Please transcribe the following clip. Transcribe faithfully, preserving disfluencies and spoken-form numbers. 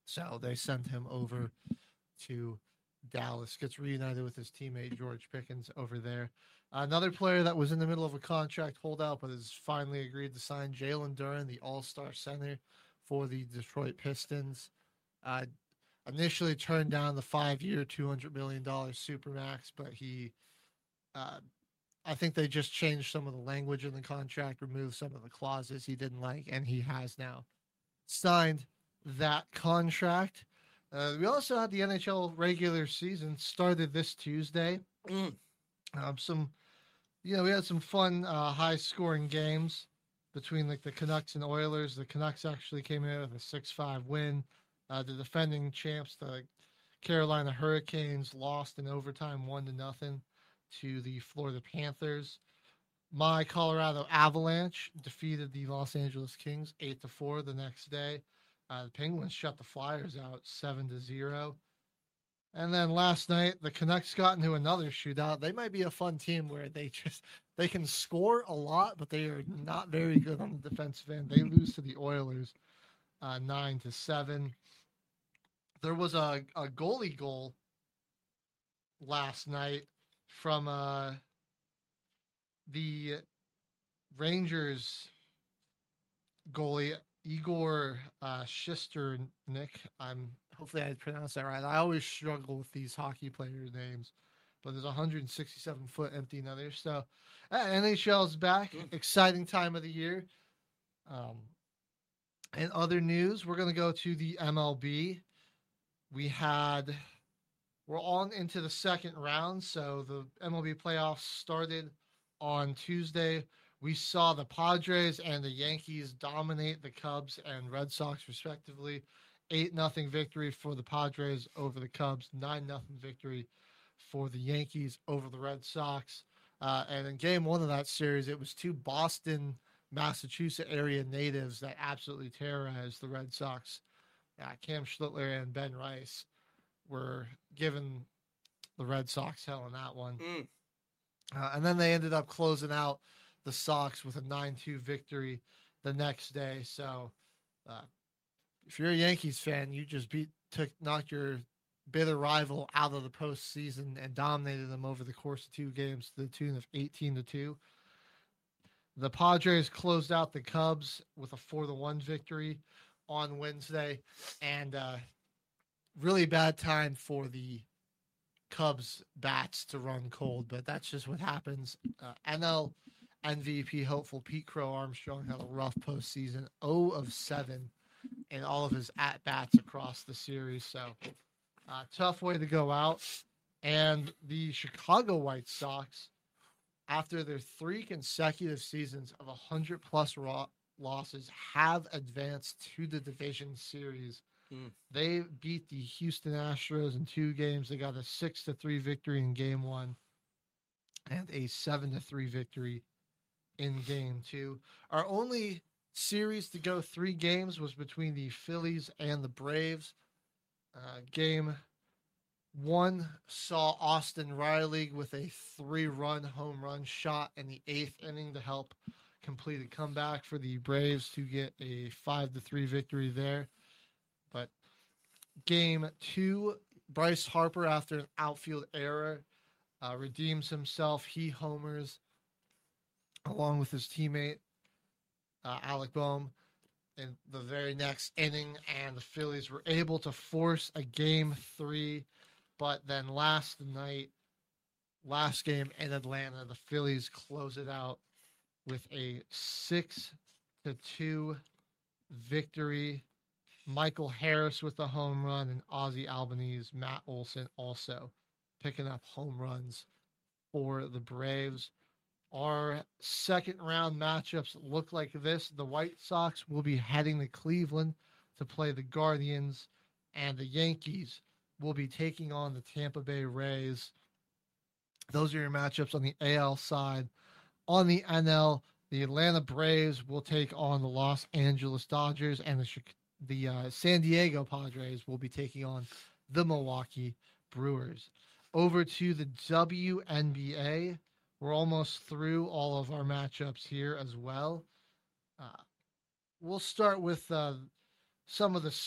So they sent him over to Dallas, gets reunited with his teammate George Pickens over there. Another player that was in the middle of a contract holdout but has finally agreed to sign, Jalen Duren, the All Star center for the Detroit Pistons. Uh, Initially turned down the five year, two hundred million dollars Supermax, but he, uh, I think they just changed some of the language in the contract, removed some of the clauses he didn't like, and he has now signed that contract. Uh, we also had the N H L regular season started this Tuesday. Mm. Um, some, you know, we had some fun, uh, high scoring games between like the Canucks and Oilers. The Canucks actually came in with a six five win. Uh, the defending champs, the Carolina Hurricanes, lost in overtime one to nothing to the Florida Panthers. My Colorado Avalanche defeated the Los Angeles Kings eight to four the next day. Uh, the Penguins shut the Flyers out seven to zero. And then last night, the Canucks got into another shootout. They might be a fun team where they just they can score a lot, but they are not very good on the defensive end. They lose to the Oilers uh, nine to seven. There was a, a goalie goal last night from uh, the Rangers goalie Igor uh, Shisternik. I'm hopefully I pronounced that right. I always struggle with these hockey player names, but there's a one hundred sixty-seven foot empty netter. So uh, N H L's back. Mm. Exciting time of the year. Um, in other news, we're gonna go to the M L B. We had we're on into the second round, so the M L B playoffs started on Tuesday. We saw the Padres and the Yankees dominate the Cubs and Red Sox, respectively. eight nothing victory for the Padres over the Cubs, nine nothing victory for the Yankees over the Red Sox. Uh, and in game one of that series, it was two Boston, Massachusetts area natives that absolutely terrorized the Red Sox. Uh, Cam Schlittler and Ben Rice were giving the Red Sox hell in that one. Mm. Uh, and then they ended up closing out the Sox with a nine two victory the next day. So uh, if you're a Yankees fan, you just beat took knocked your bitter rival out of the postseason and dominated them over the course of two games to the tune of eighteen to two. The Padres closed out the Cubs with a four to one victory on Wednesday, and uh, really bad time for the Cubs bats to run cold, but that's just what happens. Uh, N L M V P hopeful Pete Crow Armstrong had a rough postseason, zero of seven in all of his at bats across the series. So, uh, tough way to go out. And the Chicago White Sox, after their three consecutive seasons of one hundred plus raw losses, have advanced to the division series. Mm. They beat the Houston Astros in two games. They got a six to three victory in game one and a seven to three victory in game two. Our only series to go three games was between the Phillies and the Braves. Uh, game one saw Austin Riley with a three-run home run shot in the eighth inning to help complete a comeback for the Braves to get a five to three victory there. But game two, Bryce Harper, after an outfield error, uh, redeems himself. He homers along with his teammate, uh, Alec Boehm, in the very next inning, and the Phillies were able to force a game three. But then last night, last game in Atlanta, the Phillies close it out with a six to two victory. Michael Harris with the home run, and Ozzie Albanese, Matt Olson also picking up home runs for the Braves. Our second round matchups look like this. The White Sox will be heading to Cleveland to play the Guardians, and the Yankees will be taking on the Tampa Bay Rays. Those are your matchups on the A L side. On the N L, the Atlanta Braves will take on the Los Angeles Dodgers, and the the uh, San Diego Padres will be taking on the Milwaukee Brewers. Over to the W N B A. We're almost through all of our matchups here as well. Uh, we'll start with uh, some of the